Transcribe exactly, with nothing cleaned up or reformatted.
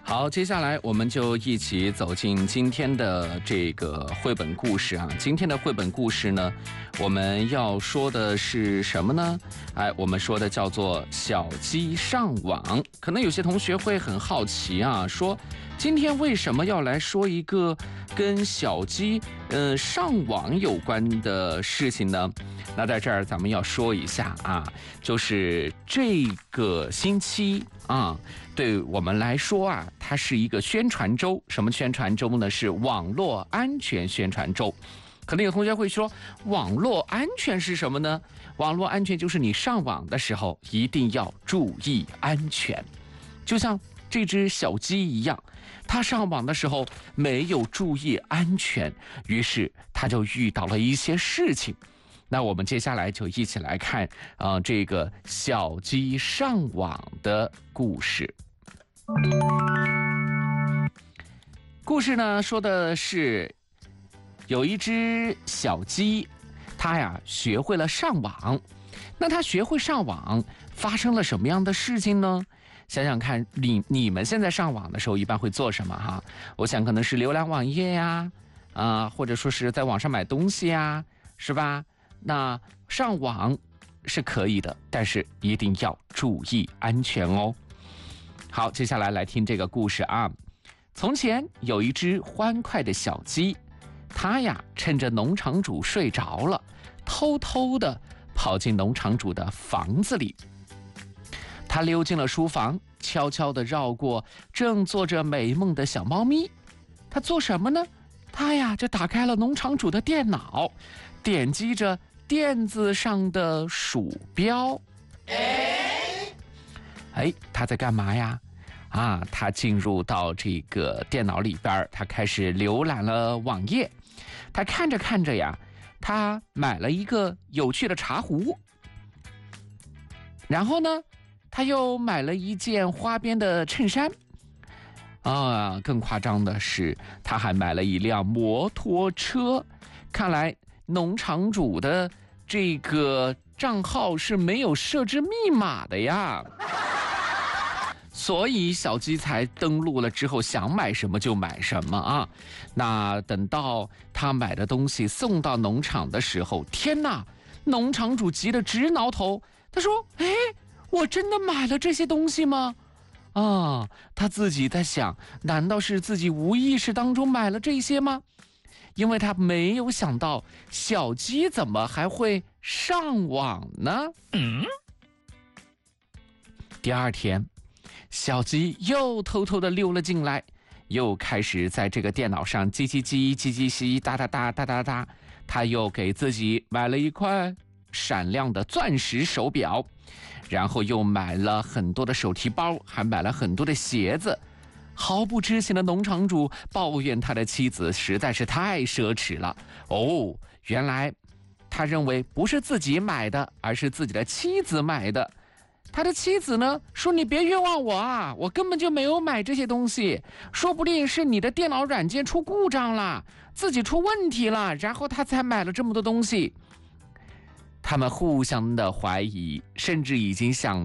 好，接下来我们就一起走进今天的这个绘本故事啊。今天的绘本故事呢，我们要说的是什么呢？哎，我们说的叫做小鸡上网。可能有些同学会很好奇啊，说今天为什么要来说一个跟小鸡呃上网有关的事情呢？那在这儿咱们要说一下啊，就是这个星期啊，对我们来说啊，它是一个宣传周。什么宣传周呢？是网络安全宣传周。可能有同学会说，网络安全是什么呢？网络安全就是你上网的时候一定要注意安全，就像这只小鸡一样，它上网的时候没有注意安全，于是它就遇到了一些事情。那我们接下来就一起来看啊、呃，这个小鸡上网的故事。故事呢说的是有一只小鸡，它呀学会了上网。那它学会上网，发生了什么样的事情呢？想想看，你你们现在上网的时候一般会做什么哈？我想可能是浏览网页呀，啊、呃，或者说是在网上买东西呀，是吧？那上网是可以的，但是一定要注意安全哦。好，接下来来听这个故事啊。从前有一只欢快的小鸡，它呀趁着农场主睡着了，偷偷的跑进农场主的房子里。它溜进了书房，悄悄地绕过正做着美梦的小猫咪。它做什么呢？它呀就打开了农场主的电脑，点击着垫子上的鼠标。哎，他在干嘛呀？啊，他进入到这个电脑里边，他开始浏览了网页。他看着看着呀，他买了一个有趣的茶壶。然后呢，他又买了一件花边的衬衫。啊，更夸张的是，他还买了一辆摩托车。看来农场主的这个账号是没有设置密码的呀，所以小鸡才登录了之后想买什么就买什么啊。那等到他买的东西送到农场的时候，天哪，农场主急得直挠头。他说：哎，我真的买了这些东西吗？啊，他自己在想，难道是自己无意识当中买了这些吗？因为他没有想到小鸡怎么还会上网呢？嗯。第二天，小鸡又偷偷地溜了进来，又开始在这个电脑上叽叽叽叽叽叽哒哒哒哒哒哒。他又给自己买了一块闪亮的钻石手表，然后又买了很多的手提包，还买了很多的鞋子。毫不知情的农场主抱怨他的妻子实在是太奢侈了。哦，原来他认为不是自己买的，而是自己的妻子买的。他的妻子呢说：你别冤枉我啊，我根本就没有买这些东西，说不定是你的电脑软件出故障了，自己出问题了，然后他才买了这么多东西。他们互相的怀疑，甚至已经想